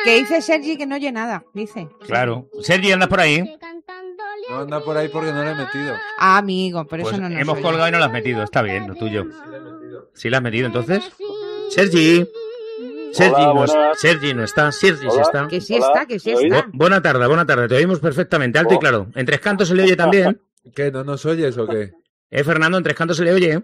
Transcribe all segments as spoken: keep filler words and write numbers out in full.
Que dice Sergi que no oye nada, dice. Claro. Sergi, ¿andas por ahí? No anda por ahí porque no le he metido. Ah, amigo, por Pues eso no nos hemos oye. colgado y no lo has metido. Está bien, lo tuyo. ¿Sí lo has metido entonces? Sergi. Sergi, Hola, no, buenas. Sergi no está. Sergi sí Hola. está. Que sí Hola, está, que sí ¿me oís? está. Bu- buena tarde, buena tarde. Te oímos perfectamente, alto y Oh. claro. En Tres Cantos se le oye también. ¿Qué? ¿No nos oyes o qué? ¿Eh, Fernando? En Tres Cantos se le oye.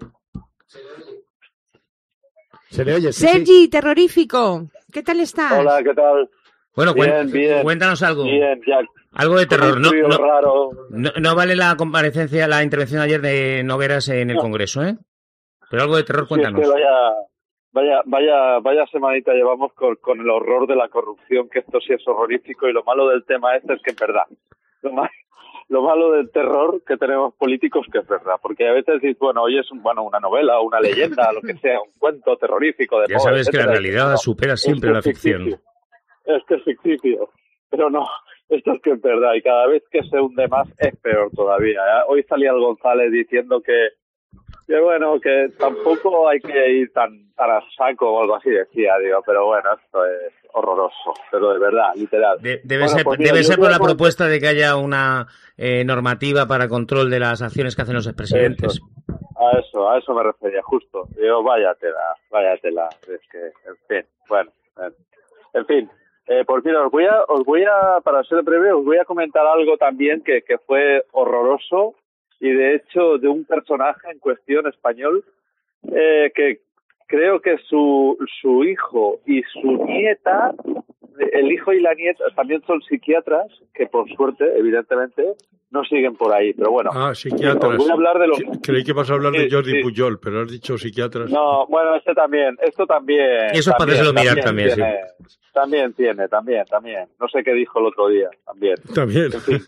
¿Se le oye? Sí, sí. Sergi, terrorífico. ¿Qué tal estás? Hola, ¿qué tal? Bueno, Bien, cuen- bien. cuéntanos algo. Bien, Jack. Algo de Con terror. un No, frío no, raro. no, no vale la comparecencia, la intervención de ayer de Nogueras en el No. Congreso, ¿eh? Pero algo de terror, Sí, es cuéntanos. que vaya, vaya, vaya, vaya semanita llevamos con, con el horror de la corrupción, que esto sí es horrorífico, y lo malo del tema este es que es verdad. Lo, ma- lo malo del terror que tenemos políticos que es verdad, porque a veces dices, bueno, hoy es un, bueno, una novela, una leyenda, lo que sea, un cuento terrorífico de Ya moda, sabes que la etcétera, realidad no, supera siempre esto la es ficción. ficticio. Esto es ficticio, pero no, esto es que es verdad, y cada vez que se hunde más es peor todavía, ¿eh? Hoy salía el González diciendo que, que bueno, que tampoco hay que ir tan, tan a saco o algo así, decía, digo, pero bueno, esto es horroroso, pero de verdad, literal. De- debe Bueno, ser, pues mira, debe yo ser voy por a la con- propuesta de que haya una eh, normativa para control de las acciones que hacen los expresidentes. Eso, a eso, a eso me refería, justo. Digo, váyatela, váyatela, es que, en fin, bueno, en, en fin. Eh, pues mira, os voy a, os voy a, para ser breve, os voy a comentar algo también que, que fue horroroso y de hecho de un personaje en cuestión español eh, que creo que su, su hijo y su nieta, el hijo y la nieta también son psiquiatras que por suerte, evidentemente, no siguen por ahí, pero bueno. Ah, Os psiquiatras. voy a hablar de los... Que- Creí que vas a hablar de Sí, Jordi sí. Pujol, pero has dicho psiquiatras. No, bueno, este también, esto también. Y eso es para también, hacérselo mirar también, sí. tiene, También tiene, también, también. No sé qué dijo el otro día, también. También. En fin.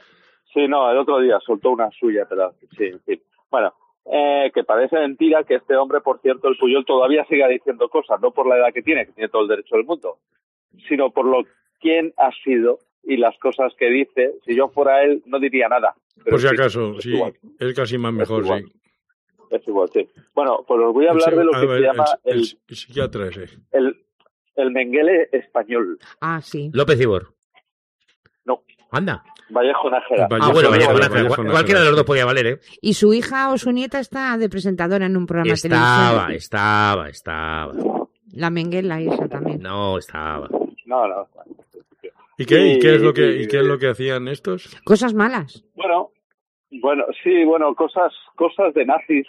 Sí, no, el otro día soltó una suya, pero sí, en fin. Bueno, eh, que parece mentira que este hombre, por cierto, el Puyol, todavía siga diciendo cosas, no por la edad que tiene, que tiene todo el derecho del mundo, sino por lo quién ha sido y las cosas que dice. Si yo fuera él, no diría nada. Pero Por si en fin, acaso, es sí. igual, Es casi más es mejor, igual. sí. Es igual, sí. Bueno, pues os voy a hablar El- de lo a que ver, se llama el, el, el- el psiquiatra ese. el, el Mengele español. Ah, sí. López Ibor. No, Anda. Vallejo Nájera. Vallejo Ah, bueno, Nájera, Vallejo Vallejo Nájera. Nájera, Cualquiera de los sí. dos podía valer, ¿eh? Y su hija o su nieta está de presentadora en un programa de Estaba, televisión. estaba, estaba. La Menguela y esa también. No, estaba. No, no. ¿Y qué, y qué es lo que, Y- y qué es lo que hacían estos? Cosas malas. Bueno, bueno, sí, bueno, cosas, cosas de nazis.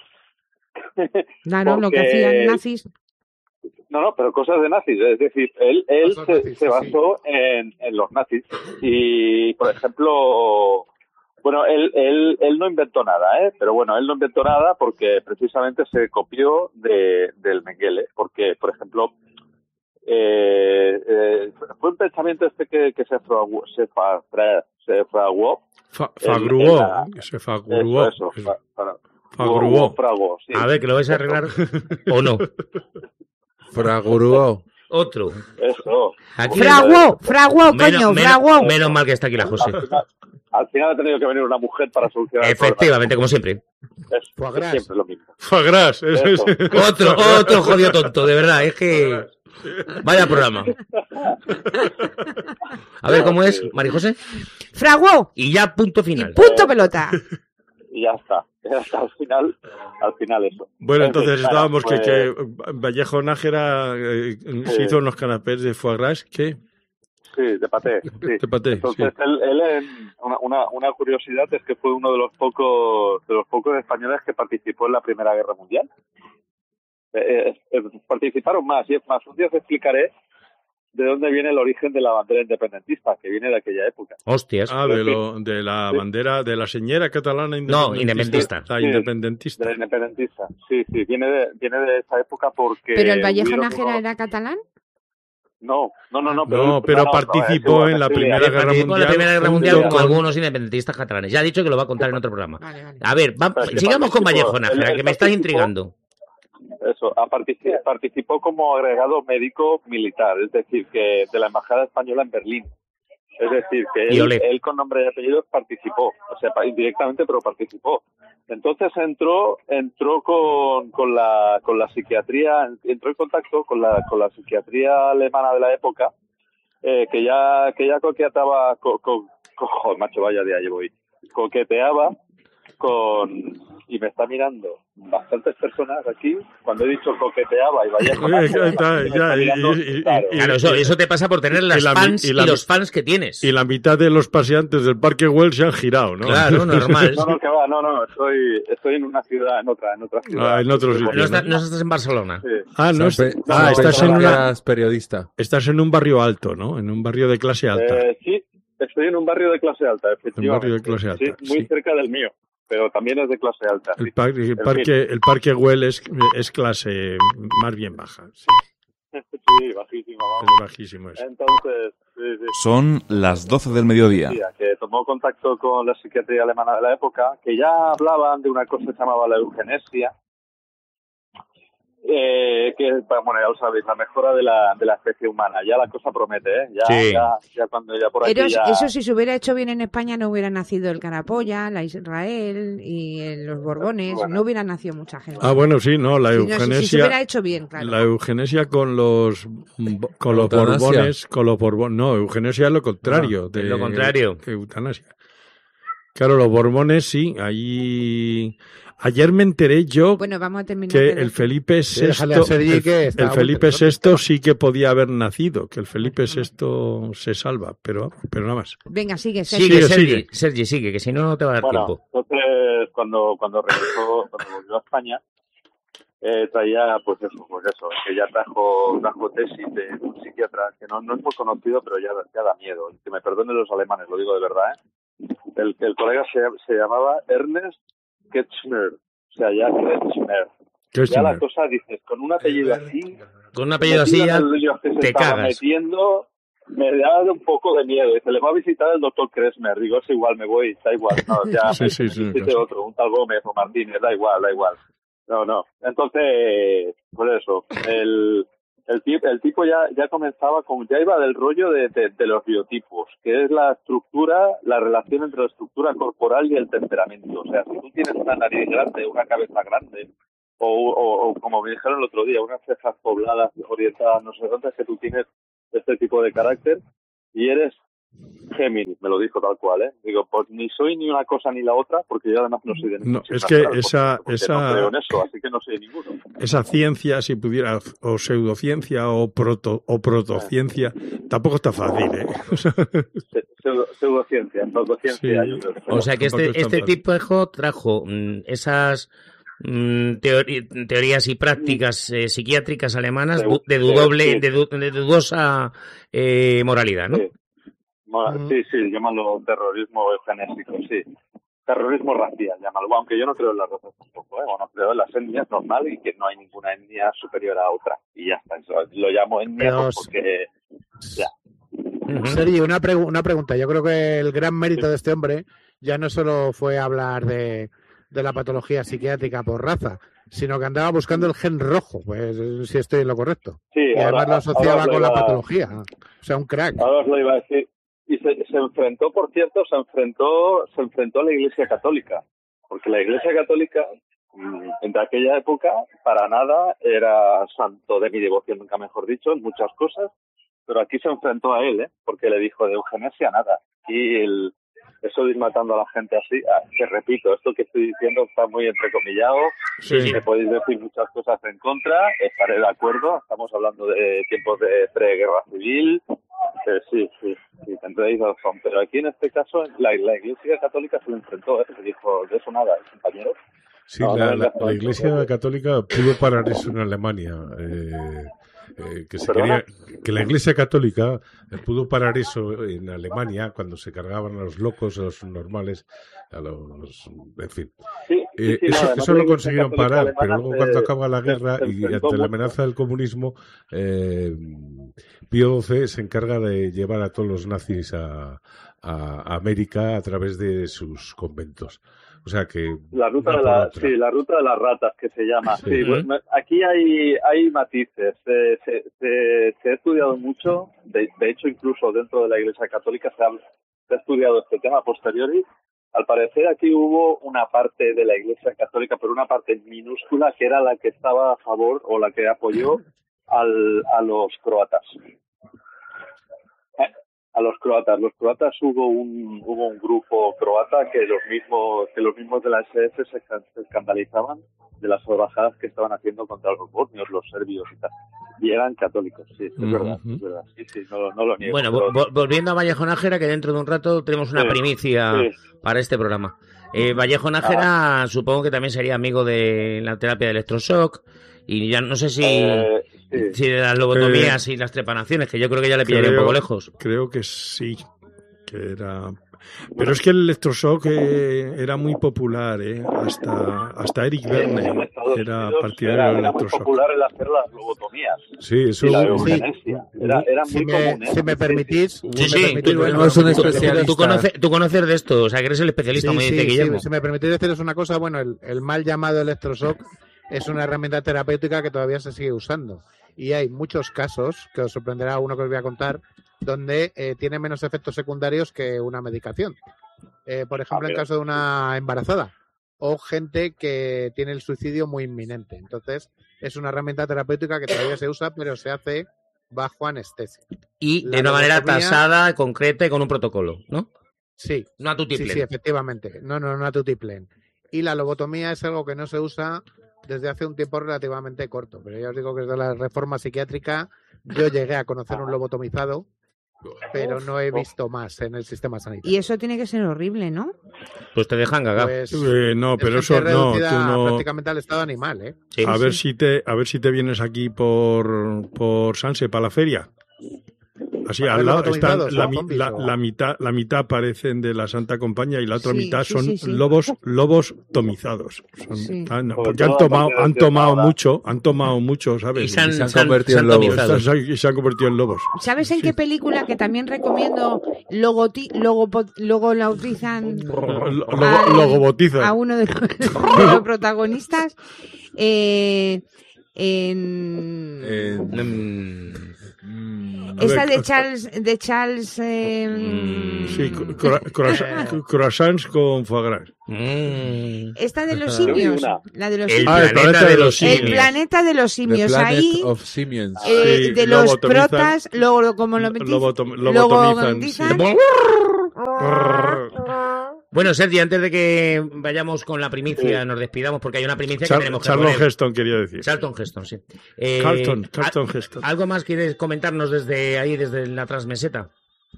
Claro, lo que Porque- hacían nazis. No, no, pero cosas de nazis. Es decir, él, él Cosas se, nazis, se sí, basó en, en los nazis. Y, por ejemplo, bueno, él, él, él no inventó nada, ¿eh? Pero bueno, él no inventó nada porque precisamente se copió de, del Mengele. Porque, por ejemplo, eh, eh, fue un pensamiento este que, que se fraguó, se, fa- fra- se fraguó. Fa- El- Fagruó. el- la- Se fagruó. Eso, eso. fa- fra- Fagruó. fraguó, sí. A ver, que lo vais a arreglar o no. Fraguruó. Otro. Eso. Aquí- Fraguó, fraguó, Menos, coño, menos- fraguó. menos mal que está aquí la José. Al final ha tenido que venir una mujer para solucionar el problema. Efectivamente, como siempre. Es, Foie es gras. siempre lo mismo. Fagras. Eso es. Eso. Otro, otro jodido tonto, de verdad. Es que. Vaya programa. A ver cómo es, María José. Fraguó. Y ya, punto Y final. punto pelota. Y ya está. Ya está. Al final, al final eso. Bueno, En fin, entonces nada, estábamos que, pues, que Vallejo Nájera eh, se hizo unos canapés de foie gras. ¿Qué? Sí, de paté. Sí. De paté, Entonces, sí. él, él en- una, una, una curiosidad es que fue uno de los pocos de los pocos españoles que participó en la Primera Guerra Mundial. Eh, eh, eh, participaron más, y es más, un día os explicaré de dónde viene el origen de la bandera independentista, que viene de aquella época. Hostias. Ah, de, lo, de la Sí. bandera de la señora catalana No, independentista. independentista. Ah, Sí, independentista. De la independentista. Sí, sí, viene de, viene de esa época porque... ¿Pero el Vallejo hubieron Nájera unos- era catalán? No, no, no, no. No, él- pero no, participó no, es igual, en la sí, Primera ahí- Guerra Participó en la Mundial Primera Guerra junto Mundial con con- algunos independentistas catalanes. Ya ha dicho que lo va a contar en otro programa. Vale, vale. A ver, va- Pero es que sigamos con participó, Vallejo Nájera, él- que él me estás participó. intrigando. Eso, ha partici- participó como agregado médico militar, es decir, que de la Embajada Española en Berlín. Es decir, que Y él, olé. él con nombre y apellidos participó, o sea, pa- indirectamente, pero participó. Entonces entró entró con, con la con la psiquiatría, entró en contacto con la con la psiquiatría alemana de la época, eh, que ya que ya coqueteaba, co, co, co, joder, macho, vaya día llevo hoy, coqueteaba con, y me está mirando bastantes personas aquí, cuando he dicho coqueteaba y vaya con Eh, ya está, ya, y- y- y- claro. y- Claro, eso, eso te pasa por tener las y la mi- fans y y, la mi- los fans que tienes. Y la mitad de los paseantes del Parque Güell se han girado, ¿no? Claro, normal. No, no, que va, no, no, estoy, estoy en una ciudad, en otra, en otra ciudad. Ah, en otro sitio, No, está- ¿no? no estás en Barcelona. Sí. Ah, no, Siempre- es- no, ah, estás en pensaba que una, eras periodista. estás en un barrio alto, ¿no? En un barrio de clase alta. Eh, sí, estoy en un barrio de clase alta, efectivamente. Un barrio de clase alta, Sí, muy sí. cerca del mío, pero también es de clase alta. El, sí. par- el En parque, el parque Güell es, es clase más bien baja. Sí, Sí, bajísimo, es vamos. bajísimo eso. Entonces, sí, sí. Son las doce del mediodía. Decía que tomó contacto con la psiquiatría alemana de la época, que ya hablaban de una cosa que se llamaba la eugenesia, eh, que, bueno, ya lo sabéis, la mejora de la, de la especie humana. Ya la cosa promete, ¿eh? Ya, Sí. ya, ya cuando ya por aquí Pero ya... eso si se hubiera hecho bien en España no hubiera nacido el Carapolla, la Israel y eh, los Borbones, Bueno. no hubiera nacido mucha gente. Ah, bueno, sí, no, la Si no, si- si se eugenesia, hubiera hecho bien, claro. la eugenesia con los con los Eutanasia. borbones, con los borbones, no, eugenesia es lo contrario, de es lo contrario. que eutanasia. Claro, los borbones sí, ahí ayer me enteré yo Bueno, vamos a terminar. que de el ver. Felipe Sí, déjale a sexto, Sergi el, que está el muy Felipe interesante. sexto sí que podía haber nacido, que el Felipe sexto se salva, pero pero nada más. Venga, sigue, Sergio. Sigue, Sigue, Sergi, sigue. Sergi, sigue, que si no, no te va a dar Bueno, tiempo. entonces cuando cuando regresó, cuando volvió a España, eh, traía pues eso, pues eso, que ya trajo, trajo tesis de un psiquiatra que no, no es muy conocido, pero ya, ya da miedo. Que me perdonen los alemanes, lo digo de verdad, ¿eh? El, el colega se, se llamaba Ernest Kretschmer, o sea, ya Kretschmer. ¿Qué es Ya la tener? cosa, dices, con un apellido así, Con un apellido así metido ya en el lío que se te estaba cagas. metiendo, me da un poco de miedo. Dice, le va a visitar el doctor Kretschmer. Digo, es igual, me voy, da igual. No, ya, Sí, sí, sí, visite claro. otro, un tal Gómez o Martínez, da igual, da igual. No, no. Entonces, por eso, el, el, tipo, el tipo ya, ya comenzaba con, ya iba del rollo de, de, de los biotipos, que es la estructura, la relación entre la estructura corporal y el temperamento. O sea, si tú tienes una nariz grande, una cabeza grande, o, o, o como me dijeron el otro día, unas cejas pobladas, orientadas, no sé dónde, es que tú tienes este tipo de carácter y eres Géminis, me lo dijo tal cual, ¿eh? Digo, pues ni soy ni una cosa ni la otra, porque yo además no soy de ningún No, es signo que astral, esa- porque- porque esa- no creo en eso, así que no soy ninguno. Esa ciencia, si pudiera, o pseudociencia o proto o protociencia, tampoco está fácil, ¿eh? Se- Pseudo, pseudociencia, pseudociencia. Sí. yo creo. O sea que Tampoco este, es tan este fácil. tipo trajo mm, esas mm, teori- teorías y prácticas eh, psiquiátricas alemanas Sí, du- de, sí, dudoble, sí. de, du- de dudosa eh, moralidad, ¿no? Sí. Mo- Mm. sí, sí, llámalo terrorismo eugenésico, sí. Terrorismo racial, llámalo. Aunque yo no creo en las razas tampoco, ¿eh? Bueno, creo en las etnias normal y que no hay ninguna etnia superior a otra. Y ya está, eso lo llamo etnia Pero- pues, porque... Ya. Ujú. Sergi, una, pregu- una pregunta. Yo creo que el gran mérito de este hombre ya no solo fue hablar de, de la patología psiquiátrica por raza, sino que andaba buscando el gen rojo, pues si estoy en lo correcto. Sí, Y además ahora- lo asociaba ahora os lo con la iba- patología. O sea, un crack. Ahora os lo iba a decir. Y se, se enfrentó, por cierto, se enfrentó, se enfrentó a la Iglesia Católica. Porque la Iglesia Católica, mm, en aquella época, para nada era santo de mi devoción, nunca mejor dicho, en muchas cosas. Pero aquí se enfrentó a él, ¿eh? Porque le dijo de eugenesia nada. Y el, eso de ir matando a la gente así, ah, que repito, esto que estoy diciendo está muy entrecomillado. Sí. Me podéis decir muchas cosas en contra, estaré de acuerdo. Estamos hablando de tiempos de preguerra civil. Eh, sí, sí, sí, tendréis razón. Pero aquí en este caso, la, la Iglesia Católica se lo enfrentó, ¿eh? Se dijo, de eso nada, compañero. Sí, No, la, no la- vengas con la eso, Iglesia ¿no? Católica pudo parar eso en Alemania. eh, eh, que, se ¿Perdona? quería, que la Iglesia Católica eh, pudo parar eso en Alemania cuando se cargaban a los locos, a los normales, a los... En fin. Sí, sí, Eh, sí, no, eso además eso la lo Iglesia consiguieron Católica parar, alemana pero luego se- cuando acaba la se- guerra se y enfrentó ante la mucho. amenaza del comunismo, eh, Pío doce se encarga de llevar a todos los nazis a, a América a través de sus conventos. O sea que... La ruta una de por la, otra. sí, la ruta de las ratas que se llama. Sí. Sí, Ujú. pues, me- aquí hay hay matices. Se, se, se, se ha estudiado mucho. De, de hecho, incluso dentro de la Iglesia Católica se ha, se ha estudiado este tema a posteriori. Al parecer aquí hubo una parte de la Iglesia Católica, pero una parte minúscula que era la que estaba a favor o la que apoyó al, a los croatas. a los croatas. Los croatas hubo un hubo un grupo croata que los mismos que los mismos de la S S se, se escandalizaban de las salvajadas que estaban haciendo contra los bosnios, los serbios y tal. Y eran católicos, sí, es Uh-huh. verdad, es verdad. Sí, sí, no, no lo niego. Bueno, pero- vo- volviendo a Vallejo Nájera, que dentro de un rato tenemos una Sí, primicia sí. para este programa. Eh, Vallejo Nájera supongo que también sería amigo de la terapia de electroshock y ya no sé si, Eh, sí. si de las lobotomías y las trepanaciones, que yo creo que ya le pillaría un poco lejos. Creo que sí, que era... Pero es que el electroshock eh, era muy popular, ¿eh? Hasta, hasta Eric En Berne Estados era Unidos partidario era, del era muy electroshock. popular el hacer las lobotomías Sí, eso y la sí. eugenesia. Era, era Si muy me, común, ¿eh? si me permitís, Sí, si sí, me permitís, tú- bueno, tenemos un tú- especialista. Tú conoces, tú conoces de esto, o sea, que eres el especialista, Sí, me sí, dice sí, Guillermo. si me permitís deciros una cosa, bueno, el, el mal llamado electroshock es una herramienta terapéutica que todavía se sigue usando. Y hay muchos casos, que os sorprenderá uno que os voy a contar, donde eh, tiene menos efectos secundarios que una medicación. Eh, por ejemplo, Ah, en mira. caso de una embarazada o gente que tiene el suicidio muy inminente. Entonces, es una herramienta terapéutica que todavía se usa, pero se hace bajo anestesia. Y de la una manera lobotomía- tasada, concreta y con un protocolo, ¿no? Sí, No a tu sí, sí, efectivamente. No, no, no a tutiplen. Y la lobotomía es algo que no se usa desde hace un tiempo relativamente corto. Pero ya os digo que desde la reforma psiquiátrica yo llegué a conocer un lobotomizado, pero no he visto más en el sistema sanitario. Y eso tiene que ser horrible, ¿no? Pues te dejan cagar. Pues, Eh, no, es pero gente eso no, reducida tú no... prácticamente al estado animal, ¿eh? Sí, A sí. ver si te, a ver si te vienes aquí por, por Sanse, para la feria. Así, Para al ver lado lobotomizados, están la, ¿no? mi- Zombies la, o- la mitad, la mitad parecen de la Santa Compañía y la otra Sí, mitad sí, son sí, sí. lobos, lobos tomizados. Son- Sí. han- Sobre porque han todo tomado, aparte de han ser tomado ahora. mucho, han tomado mucho, ¿sabes? Y se han, se han se han- convertido se han en lobos. tomizado. y se han convertido en lobos. ¿Sabes en Sí. qué película que también recomiendo logoti, logopo- logolautizan Lo- lo- al- Logobotizan. a uno de los, de los protagonistas? Eh, en Eh, Mm, mm, A esta ver, de Charles de Charles eh, Mm. Sí, cro- croissant- croissants con foie gras. mm. esta de los Yo vi simios, una. la de los El simios. Ah, el planeta de los El simios. planeta de los The simios. Planet Ahí of Simians. eh, Sí, de los lobotomizan. protas, luego como lo metís, Lobotom- lobotomizan, sí. lobotomizan. Bueno, Sergi, antes de que vayamos con la primicia, nos despidamos porque hay una primicia que Char- tenemos que Charlton poner. Heston quería decir. Charlton Heston, sí. Eh, Carlton, ¿al- Carlton Heston. ¿Algo más quieres comentarnos desde ahí, desde la transmeseta?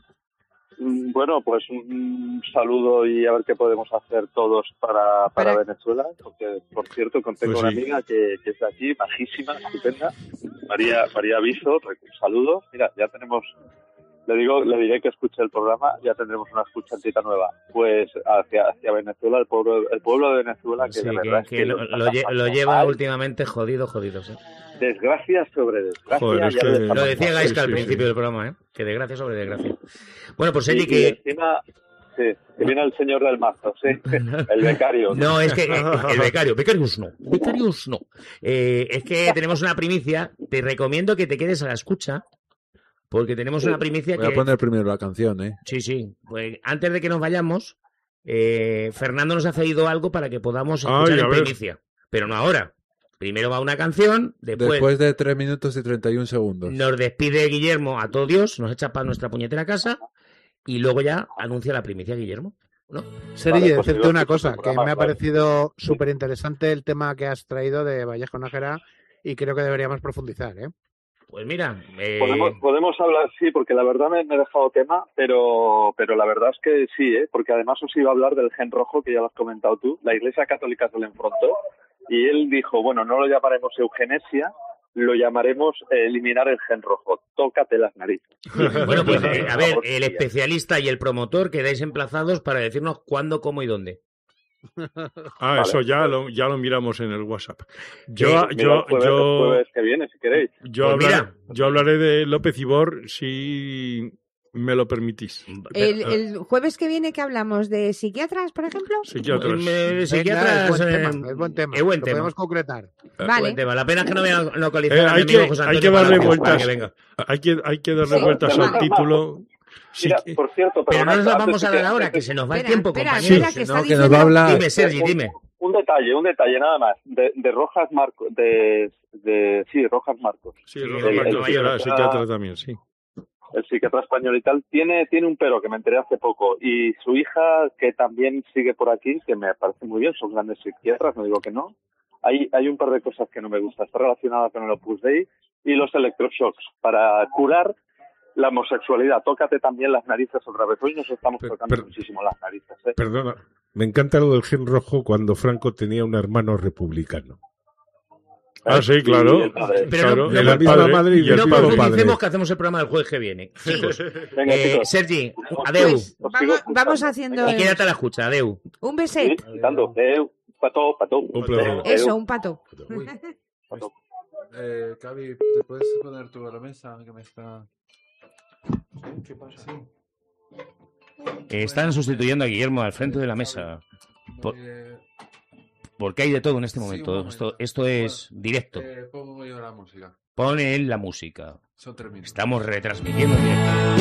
Mm, Bueno, pues un saludo y a ver qué podemos hacer todos para, para, Para- Venezuela, porque por cierto tengo Pues una sí. amiga que, que es de aquí, majísima, estupenda, María María Viso, un saludo. Mira, ya tenemos, le digo, le diré que escuche el programa, ya tendremos una escuchantita nueva. Pues hacia hacia Venezuela, el pueblo el pueblo de Venezuela, que Sí, de que, verdad es que que lo, lo lo lle- está lo pasando lleva mal. últimamente jodido, jodido. Sí. Desgracia sobre desgracia. Joder, es ya que- lo está Lo decía pasando. Gaisca Sí, al sí, principio sí. del programa, ¿eh? Que desgracia sobre desgracia. Bueno, pues Y- Sergi, y que... encima, sí, que viene el señor del mazo, sí, el becario. No, es que eh, el becario, becarios no, becarios no. Eh, es que tenemos una primicia, te recomiendo que te quedes a la escucha, porque tenemos una primicia Voy a que... poner primero la canción, ¿eh? Sí, sí, pues antes de que nos vayamos, eh, Fernando nos ha cedido algo para que podamos Ay, escuchar a en ver. primicia, pero no ahora. Primero va una canción, después, Después de tres minutos y treinta y un segundos. nos despide Guillermo a todo Dios, nos echa para nuestra puñetera casa y luego ya anuncia la primicia Guillermo, ¿no? Sergi, Vale, pues decirte yo una escucho cosa, tu que programa, me ha claro. parecido súper interesante el tema que has traído de Vallejo Nájera y creo que deberíamos profundizar, ¿eh? Pues mira, eh, Podemos, podemos hablar, sí, porque la verdad me, me he dejado tema, pero pero la verdad es que sí, ¿eh? Porque además os iba a hablar del gen rojo, que ya lo has comentado tú. La Iglesia Católica se le enfrentó y él dijo, bueno, no lo llamaremos eugenesia, lo llamaremos eh, eliminar el gen rojo. Tócate las narices. bueno, pues eh, a ver, Por el favor, especialista y el promotor quedáis emplazados para decirnos cuándo, cómo y dónde. Ah, Vale. eso ya lo, ya lo miramos en el WhatsApp. Yo, Mira, yo, el jueves, el yo, jueves que viene, si queréis. yo, Pues hablaré, mira. yo hablaré de López Ibor si me lo permitís. El, el jueves que viene que hablamos de psiquiatras, por ejemplo. Psiquiatras. Me- Venga, psiquiatras, es buen eh, tema, es buen tema. es buen Lo tema. podemos concretar. Vale. Buen tema. La pena es que no voy a localizar Eh, a mi hay, amigo que, José hay Antonio que darle Palacios para vueltas. que venga. Hay que, hay que darle Sí, vueltas pero al no, título. Sí, Mira, que- por cierto, Pero no nos la antes vamos a de dar ahora, que se nos va el Espera, tiempo, espera, compañeros. espera, que Si está no, que diciendo... nos va a hablar. Dime, Sergi, dime. Un detalle, un detalle nada más. De, de Rojas Marcos, de, de, sí, Rojas Marcos. sí, Sí, Rojas el- Marcos, el- sí, era el- psiquiatra también, sí. el psiquiatra español y tal, tiene, tiene un pero que me enteré hace poco. Y su hija, que también sigue por aquí, que me parece muy bien, son grandes psiquiatras, no digo que no. Hay, hay un par de cosas que no me gustan. Está relacionada con el Opus Dei y los electroshocks para curar la homosexualidad. Tócate también las narices otra vez. Hoy nos estamos Per- tocando per- muchísimo las narices. ¿eh? Perdona, me encanta lo del gen rojo cuando Franco tenía un hermano republicano. Ah, sí, claro. Y el padre. Pero Claro, no- de y la el misma padre, madre y y del el No mismo padre. profundicemos padre. que hacemos el programa del jueves que viene. Chicos. Venga, Eh, chicos. Sergi, Os adeu. sigo- os sigo Vamos- escuchando. vamos haciendo- Venga. Y quédate a la escucha, adeu. Un Sí, beset. quitando. Eh, pato, pato. Un placer. Eh, Eso, un pato. Uy, pato. eh, Cavi, ¿te puedes poner tú a la mesa? Que me está... ¿Qué pasa? Eh, Están sustituyendo a Guillermo al frente de la mesa. Por- Eh, Porque hay de todo en este Sí, un momento. momento. Esto, esto es directo. eh, pongo yo la música. Pone la música. Son tres minutos. Estamos retransmitiendo en directo.